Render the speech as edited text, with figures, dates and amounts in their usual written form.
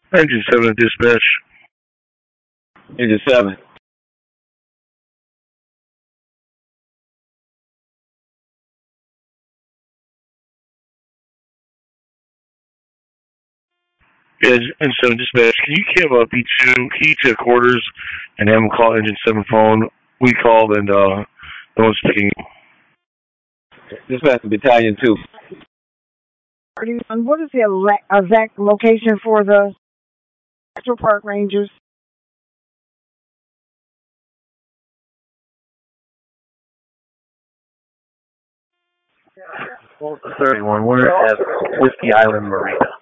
Engine 7 dispatch. Engine 7. Yeah, Engine 7 dispatch. Can you give B2 key to quarters and have them call Engine 7 phone? We called and no one's picking. Dispatch Battalion 2. And what is the exact location for the Central Park Rangers? 31. We're at Whiskey Island Marina.